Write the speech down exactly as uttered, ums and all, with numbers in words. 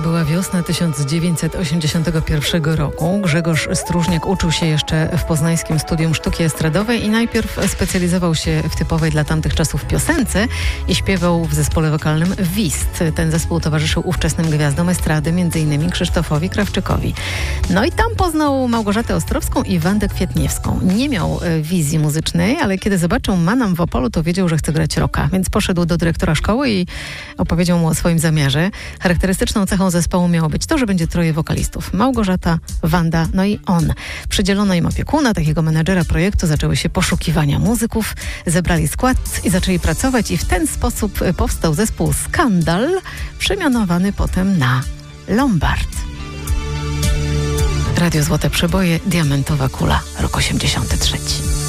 była wiosna tysiąc dziewięćset osiemdziesiątego pierwszego roku. Grzegorz Stróżniak uczył się jeszcze w poznańskim Studium Sztuki Estradowej i najpierw specjalizował się w typowej dla tamtych czasów piosence i śpiewał w zespole wokalnym Wist. Ten zespół towarzyszył ówczesnym gwiazdom estrady, między innymi Krzysztofowi Krawczykowi. No i tam poznał Małgorzatę Ostrowską i Wandę Kwietniewską. Nie miał wizji muzycznej, ale kiedy zobaczył Manam w Opolu, to wiedział, że chce grać rocka, więc poszedł do dyrektora szkoły i opowiedział mu o swoim zamierze. Charakterystyczną cechą zespołu miało być to, że będzie troje wokalistów. Małgorzata, Wanda, no i on. Przydzielono im opiekuna, takiego menadżera projektu. Zaczęły się poszukiwania muzyków, zebrali skład i zaczęli pracować i w ten sposób powstał zespół Skandal, przemianowany potem na Lombard. Radio Złote Przeboje, Diamentowa Kula, rok osiemdziesiąty trzeci.